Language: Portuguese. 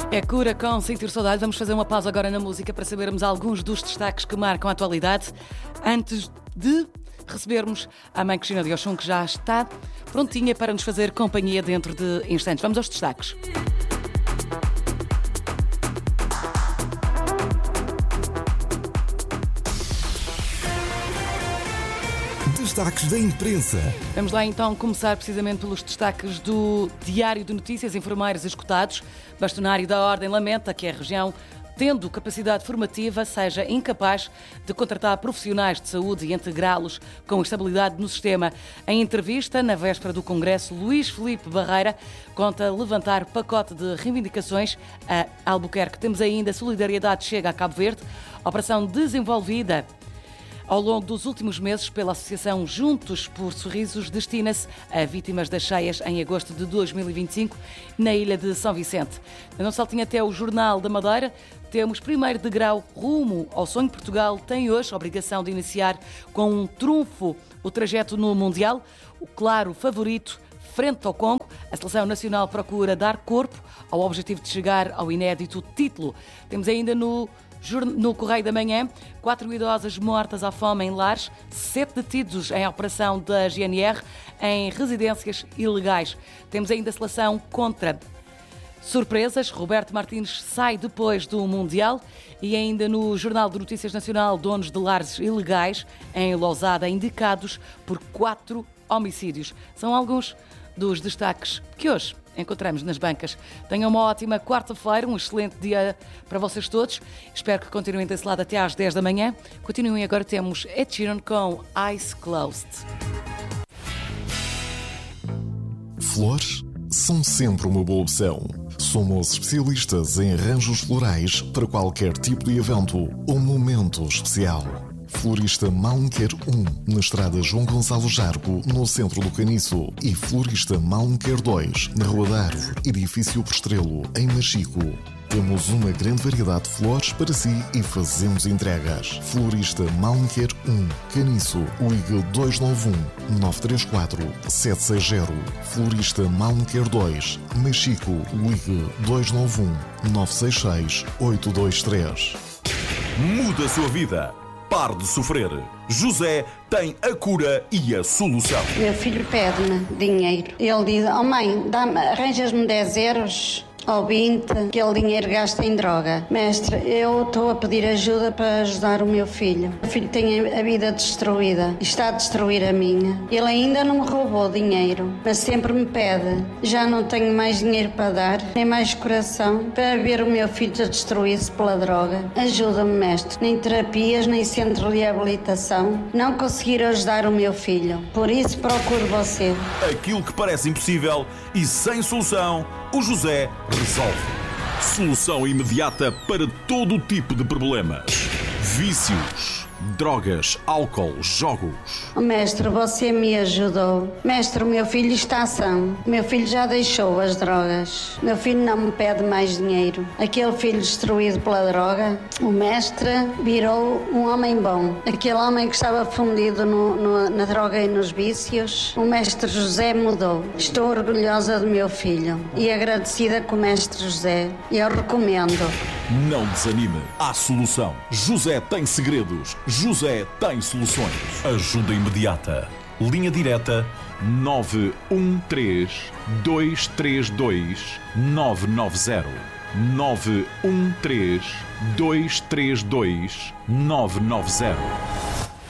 É cura com Sentir Saudade. Vamos fazer uma pausa agora na música para sabermos alguns dos destaques que marcam a atualidade antes de recebermos a mãe Cristina de Oxum, que já está prontinha para nos fazer companhia dentro de instantes. Vamos aos destaques. Destaques da imprensa. Vamos lá então começar precisamente pelos destaques do Diário de Notícias. Enfermeiros escutados. Bastonário da Ordem lamenta que a região, tendo capacidade formativa, seja incapaz de contratar profissionais de saúde e integrá-los com estabilidade no sistema. Em entrevista, na véspera do Congresso, Luís Filipe Barreira conta levantar pacote de reivindicações a Albuquerque. Temos ainda Solidariedade Chega a Cabo Verde, operação desenvolvida ao longo dos últimos meses pela Associação Juntos por Sorrisos, destina-se a vítimas das cheias em agosto de 2025 na ilha de São Vicente. Não saltem até o Jornal da Madeira. Temos primeiro degrau rumo ao sonho. Portugal tem hoje a obrigação de iniciar com um trunfo o trajeto no Mundial. O claro favorito frente ao Congo, a Seleção Nacional procura dar corpo ao objetivo de chegar ao inédito título. Temos ainda no Correio da Manhã, 4 idosas mortas à fome em lares, 7 detidos em operação da GNR em residências ilegais. Temos ainda a seleção contra surpresas. Roberto Martins sai depois do Mundial. E ainda no Jornal de Notícias Nacional, donos de lares ilegais em Lousada indicados por 4 homicídios. São alguns dos destaques que hoje encontramos nas bancas. Tenham uma ótima quarta-feira, um excelente dia para vocês todos. Espero que continuem desse lado até às 10 da manhã. Continuem agora, temos Ed Sheeran com Eyes Closed. Flores são sempre uma boa opção. Somos especialistas em arranjos florais para qualquer tipo de evento ou momento especial. Florista Malmquer 1, na estrada João Gonçalo Jargo, no centro do Caniço. E Florista Malmquer 2, na Rua da Árvore, edifício Prestrelo, em Machico. Temos uma grande variedade de flores para si e fazemos entregas. Florista Malmquer 1, Caniço, ligue 291-934-760. Florista Malmquer 2, Machico, ligue 291-966-823. Muda a sua vida. Pare de sofrer. José tem a cura e a solução. Meu filho pede-me dinheiro. Ele diz: oh mãe, arranjas-me 10 euros ou 20, que aquele dinheiro gasta em droga. Mestre, eu estou a pedir ajuda para ajudar o meu filho. O filho tem a vida destruída e está a destruir a minha. Ele ainda não me roubou dinheiro, mas sempre me pede. Já não tenho mais dinheiro para dar, nem mais coração para ver o meu filho destruir-se pela droga. Ajuda-me, mestre. Nem terapias, nem centro de reabilitação. Não conseguir ajudar o meu filho. Por isso procuro você. Aquilo que parece impossível e sem solução, o José resolve. Solução imediata para todo o tipo de problemas. Vícios, drogas, álcool, jogos. Oh, mestre, você me ajudou. Mestre, o meu filho está são. O meu filho já deixou as drogas. O meu filho não me pede mais dinheiro. Aquele filho destruído pela droga, o mestre virou um homem bom. Aquele homem que estava fundido na droga e nos vícios, o mestre José mudou. Estou orgulhosa do meu filho e agradecida com o mestre José. Eu recomendo. Não desanime. Há solução. José tem segredos. José tem soluções. Ajuda imediata. Linha direta 913-232-990. 913-232-990.